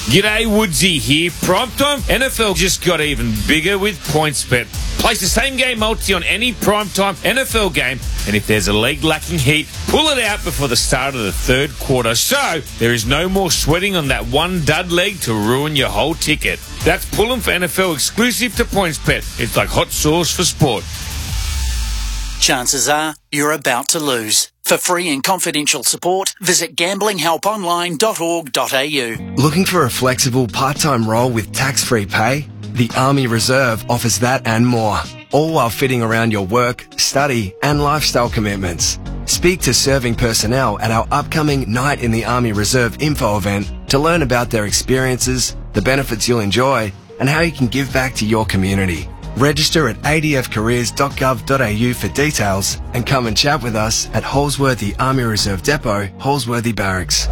G'day, Woodsy here. Primetime NFL just got even bigger with PointsBet. Place the same game multi on any primetime NFL game, and if there's a leg lacking heat, pull it out before the start of the third quarter. So there is no more sweating on that one dud leg to ruin your whole ticket. That's Pull'em for NFL exclusive to PointsBet. It's like hot sauce for sport. Chances are you're about to lose. For free and confidential support, visit gamblinghelponline.org.au. Looking for a flexible part-time role with tax-free pay? The Army Reserve offers that and more, all while fitting around your work, study and lifestyle commitments. Speak to serving personnel at our upcoming Night in the Army Reserve info event to learn about their experiences, the benefits you'll enjoy, and how you can give back to your community. Register at adfcareers.gov.au for details and come and chat with us at Holsworthy Army Reserve Depot, Holsworthy Barracks.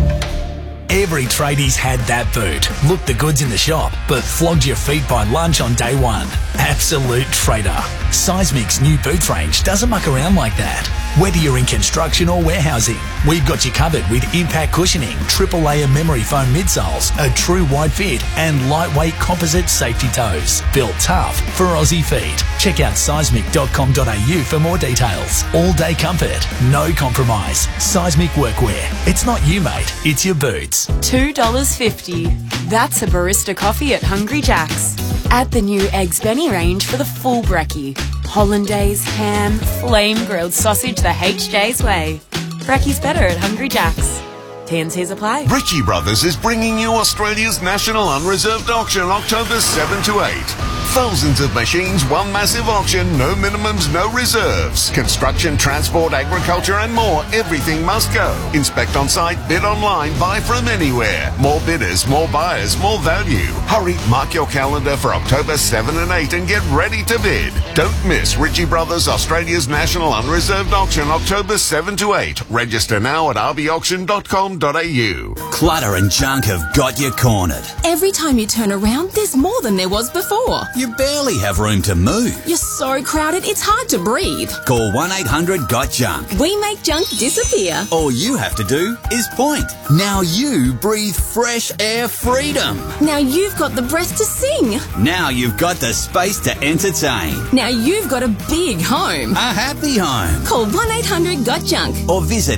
Every tradie's had that boot. Looked the goods in the shop, but flogged your feet by lunch on day one. Absolute trader. Seismic's new boot range doesn't muck around like that. Whether you're in construction or warehousing, we've got you covered with impact cushioning, triple layer memory foam midsoles, a true wide fit and lightweight composite safety toes. Built tough for Aussie feet. Check out seismic.com.au for more details. All day comfort, no compromise. Seismic workwear. It's not you, mate, it's your boots. $2.50. That's a barista coffee at Hungry Jack's. Add the new Eggs Benny range for the full brekkie. Hollandaise, ham, flame-grilled sausage the HJ's way. Brekkie's better at Hungry Jack's. T&Cs apply. Ritchie Brothers is bringing you Australia's National Unreserved Auction October 7 to 8. Thousands of machines, one massive auction, no minimums, no reserves. Construction, transport, agriculture and more, everything must go. Inspect on site, bid online, buy from anywhere. More bidders, more buyers, more value. Hurry, mark your calendar for October 7 and 8 and get ready to bid. Don't miss Ritchie Brothers Australia's National Unreserved Auction October 7 to 8. Register now at rbauction.com.au. Clutter and junk have got you cornered. Every time you turn around, there's more than there was before. You barely have room to move. You're so crowded, it's hard to breathe. Call 1-800-GOT-JUNK. We make junk disappear. All you have to do is point. Now you breathe fresh air freedom. Now you've got the breath to sing. Now you've got the space to entertain. Now you've got a big home. A happy home. Call 1-800-GOT-JUNK. Or visit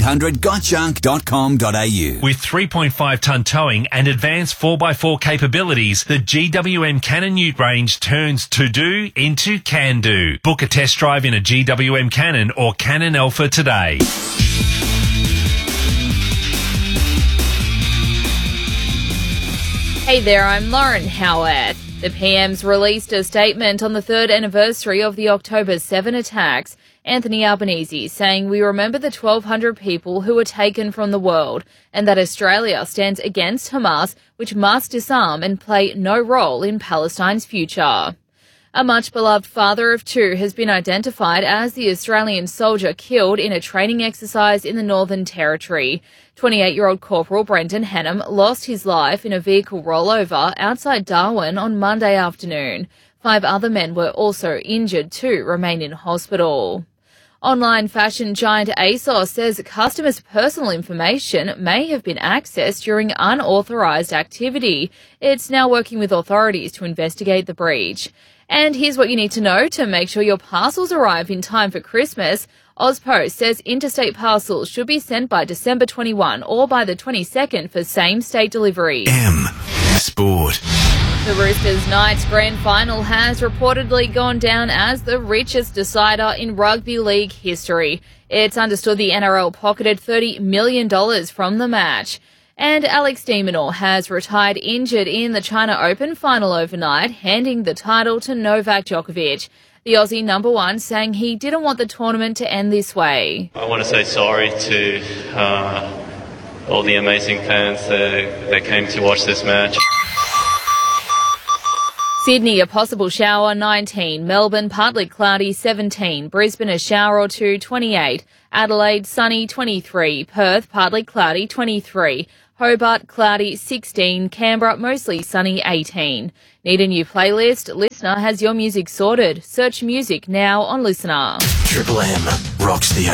1-800-GOTJUNK.com.au. With 3.5-tonne towing and advanced 4x4 capabilities, the GWM Cannon Ute range turns to-do into can-do. Book a test drive in a GWM Cannon or Cannon Alpha today. Hey there, I'm Lauren Howard. The PM's released a statement on the third anniversary of the October 7 attacks. Anthony Albanese saying we remember the 1,200 people who were taken from the world and that Australia stands against Hamas, which must disarm and play no role in Palestine's future. A much-beloved father of two has been identified as the Australian soldier killed in a training exercise in the Northern Territory. 28-year-old Corporal Brendan Hannum lost his life in a vehicle rollover outside Darwin on Monday afternoon. 5 other men were also injured. 2 remain in hospital. Online fashion giant ASOS says customers' personal information may have been accessed during unauthorised activity. It's now working with authorities to investigate the breach. And here's what you need to know to make sure your parcels arrive in time for Christmas. AusPost says interstate parcels should be sent by December 21 or by the 22nd for same-state delivery. M Sport. The Roosters Knights Grand Final has reportedly gone down as the richest decider in rugby league history. It's understood the NRL pocketed $30 million from the match. And Alex de Minaur has retired injured in the China Open final overnight, handing the title to Novak Djokovic. The Aussie number 1 saying he didn't want the tournament to end this way. I want to say sorry to all the amazing fans that came to watch this match. Sydney, a possible shower, 19. Melbourne, partly cloudy, 17. Brisbane, a shower or 2, 28. Adelaide, sunny, 23. Perth, partly cloudy, 23. Hobart, cloudy, 16. Canberra, mostly sunny, 18. Need a new playlist? Listener has your music sorted. Search music now on Listener. Triple M rocks the